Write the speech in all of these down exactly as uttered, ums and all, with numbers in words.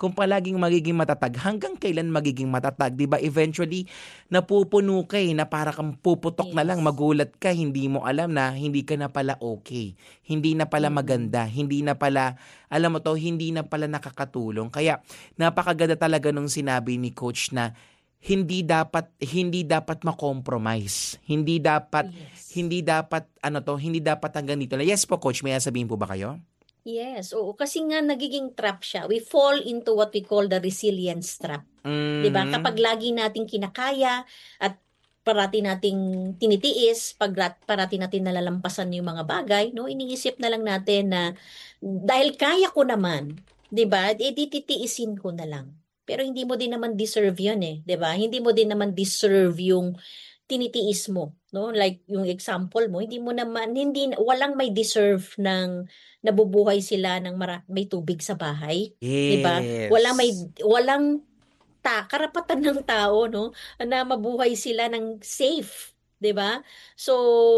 kung palaging magiging matatag, hanggang kailan magiging matatag? 'Di ba? Eventually, napupuno ka eh, na para kang puputok na lang, Yes. magulat ka, hindi mo alam na hindi ka na pala okay. Hindi na pala Mm-mm. maganda, hindi na pala, alam mo to, hindi na pala nakakatulong. Kaya napakaganda talaga nung sinabi ni coach na hindi dapat hindi dapat ma-compromise. Hindi dapat Yes. hindi dapat ano to, hindi dapat hanggang dito. Yes po coach, may sabihin po ba kayo? Yes, oo. Kasi nga nagiging trap siya. We fall into what we call the resilience trap. 'Di ba? Kapag Mhm. lagi nating kinakaya at parati nating tinitiis, pag parati natin nalalampasan yung mga bagay, no? Iniisip na lang natin na dahil kaya ko naman, 'di ba? Eh di titiisin ko na lang. Pero hindi mo din naman deserve 'yun eh, 'di ba? Hindi mo din naman deserve yung tinitiis mo, no? Like yung example mo, hindi mo naman hindi walang may deserve ng nabubuhay sila ng mara, may tubig sa bahay, 'di ba? Walang may Yes. walang ta karapatan ng tao, no, na mabuhay sila ng safe, 'di ba? So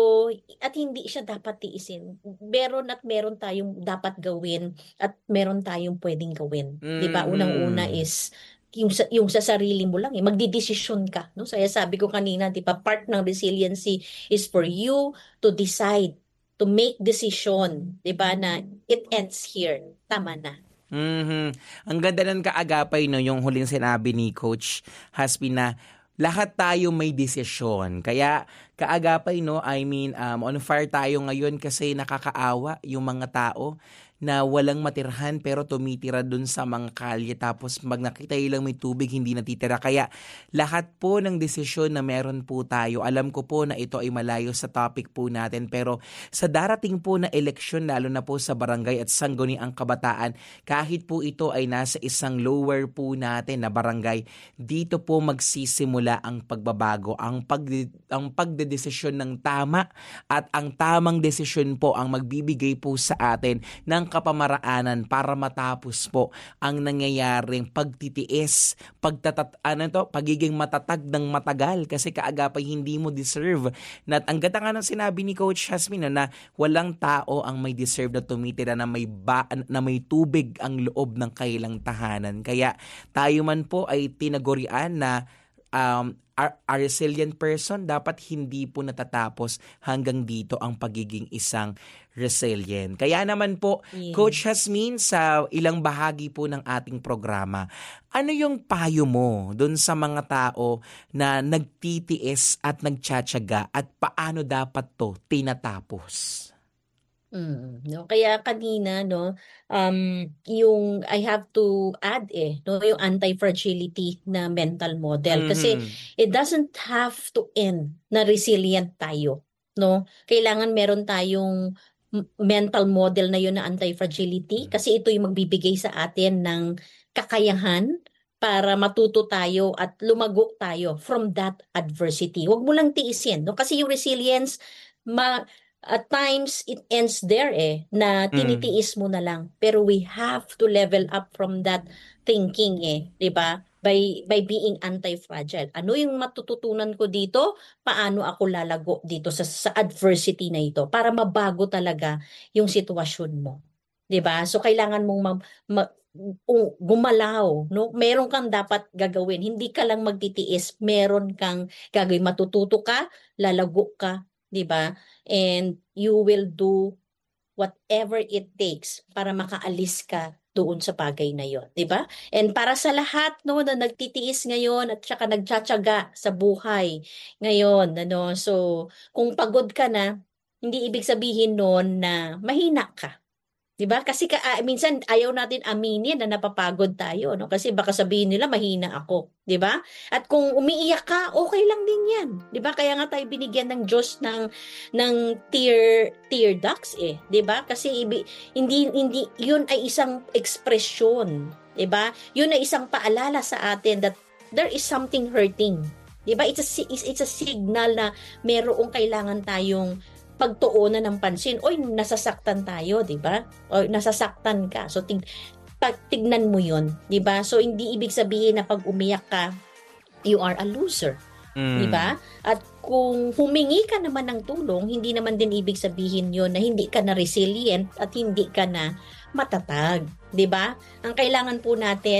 at hindi siya dapat tiisin. Meron at meron tayong dapat gawin at meron tayong pwedeng gawin, 'di ba? Unang-una Mhm. is yung sa, yung sa sarili mo lang eh, magdidesisyon ka, no? Saya sabi ko kanina, 'di ba, part ng resiliency is for you to decide, to make decision, 'di ba, na it ends here. Tama na. Mhm. Ang ganda ng kaagapay no, yung huling sinabi ni Coach Haspi na lahat tayo may desisyon. Kaya kaagapay no, I mean um, on fire tayo ngayon kasi nakakaawa yung mga tao na walang matirhan pero tumitira dun sa mga kalye tapos pag nakita lang may tubig hindi natitira. Kaya lahat po ng desisyon na meron po tayo, alam ko po na ito ay malayo sa topic po natin pero sa darating po na eleksyon lalo na po sa barangay at sangguniang kabataan, kahit po ito ay nasa isang lower po natin na barangay, dito po magsisimula ang pagbabago, ang pag ang pagdedesisyon ng tama at ang tamang desisyon po ang magbibigay po sa atin ng kapamaraanan para matapos po ang nangyayaring pagtitiis, pagtatat ano to, pagiging matatag ng matagal kasi kaagapay hindi mo deserve. Na ang ganda nga ng sinabi ni Coach Hasmin no, na walang tao ang may deserve na tumitira na may ba, na may tubig ang loob ng kailang tahanan. Kaya tayo man po ay tinagurian na um, a, a resilient person, dapat hindi po natatapos hanggang dito ang pagiging isang resilient. Kaya naman po, Yeah. Coach Hasmin, sa ilang bahagi po ng ating programa, ano yung payo mo dun sa mga tao na nagtitiis at nagtsatsaga at paano dapat to tinatapos? Mm, no? Kaya kanina, no, um, yung I have to add eh, no, yung anti-fragility na mental model. Kasi Mhm. it doesn't have to end na resilient tayo, no? Kailangan meron tayong m- mental model na yun na anti-fragility kasi ito yung magbibigay sa atin ng kakayahan para matuto tayo at lumago tayo from that adversity. Huwag mo lang tiisin, no? Kasi yung resilience, ma at times it ends there eh, na Mm. tinitiis mo na lang. Pero we have to level up from that thinking eh, 'di ba? By by being anti-fragile. Ano yung matututunan ko dito? Paano ako lalago dito sa, sa adversity na ito para mabago talaga yung sitwasyon mo. 'Di ba? So kailangan mong ma, ma, u- gumalaw, no? Meron kang dapat gagawin. Hindi ka lang magtitiis, meron kang gagawin. Matututo ka, lalago ka, 'di ba? And you will do whatever it takes para makaalis ka doon sa bagay na yon, 'di ba? And para sa lahat no na nagtitiis ngayon at saka nagtsatsaga sa buhay ngayon, ano, so kung pagod ka na, hindi ibig sabihin noon na mahina ka. 'Di ba? Kasi ka, ah, minsan ayaw natin aminin na napapagod tayo, no? Kasi baka sabihin nila mahina ako, 'di ba? At kung umiiyak ka, okay lang din 'yan, 'di ba? Kaya nga tayo binigyan ng Diyos ng ng tear tear ducts eh, 'di ba? Kasi ibi, hindi hindi 'yun ay isang ekspresyon, 'di ba? 'Yun ay isang paalala sa atin that there is something hurting. 'Di ba? It's a si- it's, it's a signal na merong kailangan tayong pagtuunan ng pansin. Oy, nasasaktan tayo, 'di ba? O nasasaktan ka. So tig pag tignan mo 'yon, 'di ba? So hindi ibig sabihin na pag umiyak ka, you are a loser, 'di Mm. ba? At kung humingi ka naman ng tulong, hindi naman din ibig sabihin 'yon na hindi ka na resilient at hindi ka na matatag, 'di ba? Ang kailangan po natin